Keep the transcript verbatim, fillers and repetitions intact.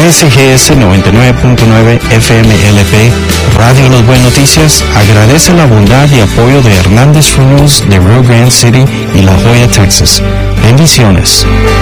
K S G S noventa y nueve punto nueve F M L P, Radio Los Buen Noticias, agradece la bondad y apoyo de Hernández Funerals de Rio Grande City y La Joya, Texas. Bendiciones.